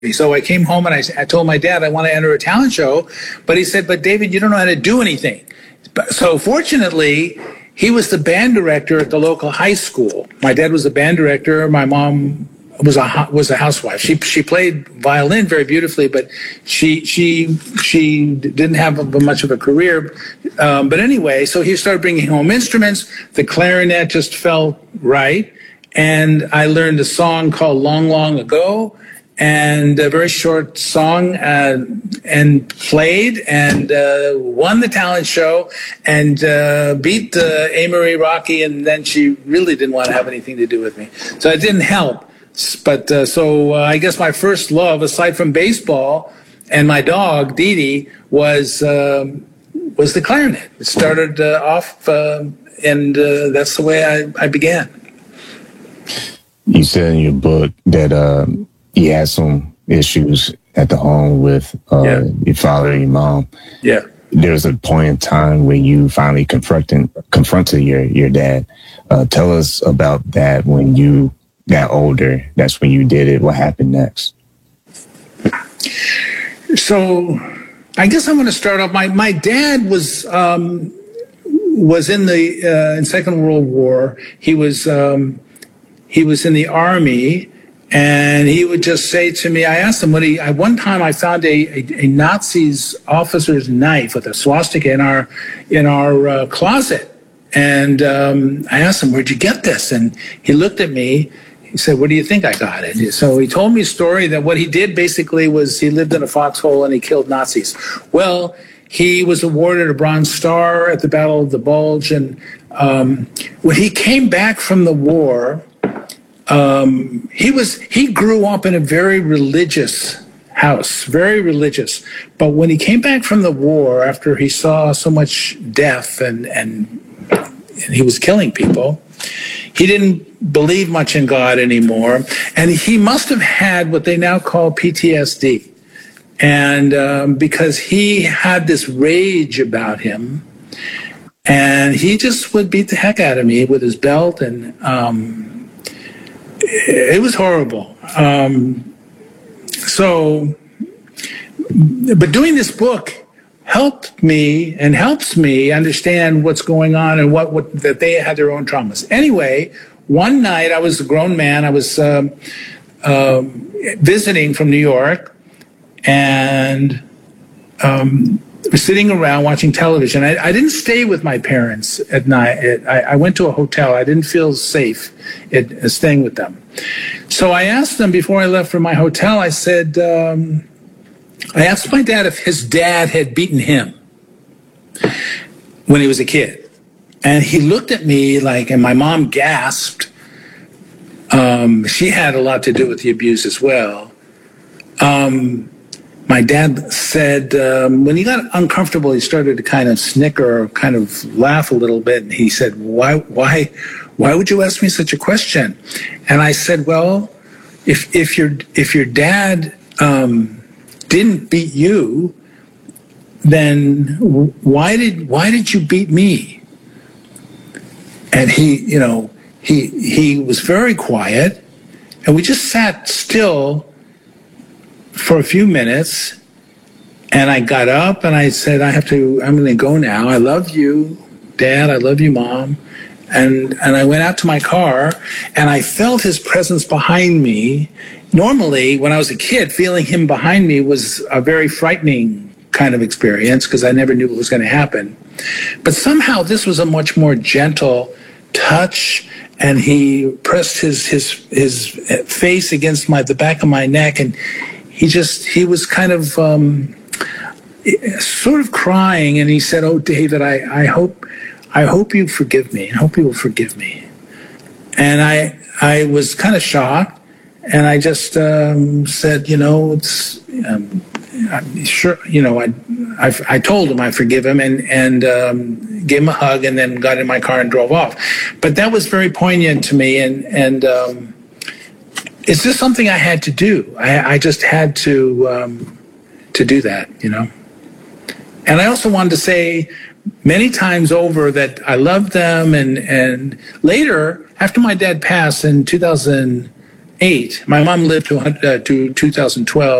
So I came home and I told my dad I want to enter a talent show, but he said, "But David, you don't know how to do anything." So fortunately, he was the band director at the local high school. My dad was the band director. My mom was a housewife. She played violin very beautifully, but she didn't have much of a career. But anyway, so he started bringing home instruments. The clarinet just felt right, and I learned a song called "Long, Long Ago." And a very short song, and played and won the talent show and beat Amory Rocky, and then she really didn't want to have anything to do with me. So it didn't help. But so I guess my first love, aside from baseball and my dog, Dee Dee, was the clarinet. It started off, and that's the way I began. You said in your book that you had some issues at the home with your father and your mom. Yeah. There was a point in time when you finally confronted your dad. Tell us about that when you got older. That's when you did it. What happened next? So I guess I'm going to start off. My dad was in the in Second World War. He was in the Army. And he would just say to me, I asked him one time I found a Nazi's officer's knife with a swastika in our closet. And I asked him, "Where'd you get this?" And he looked at me. He said, "Where do you think I got it?" So he told me a story that what he did basically was he lived in a foxhole and he killed Nazis. Well, he was awarded a Bronze Star at the Battle of the Bulge. And when he came back from the war, he grew up in a very religious house, very religious. But when he came back from the war, after he saw so much death and he was killing people, he didn't believe much in God anymore. And he must have had what they now call PTSD. And because he had this rage about him, and he just would beat the heck out of me with his belt, and it was horrible. But doing this book helped me and helps me understand what's going on and what that they had their own traumas. Anyway, one night I was a grown man. I was visiting from New York, and was sitting around watching television. I didn't stay with my parents at night. I went to a hotel. I didn't feel safe staying with them. So I asked them before I left from my hotel, I said, I asked my dad if his dad had beaten him when he was a kid. And he looked at me and my mom gasped. She had a lot to do with the abuse as well. My dad said when he got uncomfortable, he started to kind of snicker or kind of laugh a little bit. And he said, why would you ask me such a question? And I said, well, if your dad didn't beat you, then why did you beat me? And he was very quiet, and we just sat still for a few minutes, and I got up and I said, I'm going to go now. I love you, Dad. I love you, Mom. And I went out to my car, and I felt his presence behind me. Normally, when I was a kid, feeling him behind me was a very frightening kind of experience because I never knew what was going to happen. But somehow this was a much more gentle touch, and he pressed his face against the back of my neck, and he was kind of sort of crying, and he said, "Oh, David, I hope you forgive me. I hope you will forgive me." And I was kind of shocked, and I just said, it's sure, I told him I forgive him, and gave him a hug, and then got in my car and drove off. But that was very poignant to me, and it's just something I had to do. I just had to do that, And I also wanted to say many times over that I loved them. And later, after my dad passed in 2008, 2008. My mom lived to 2012.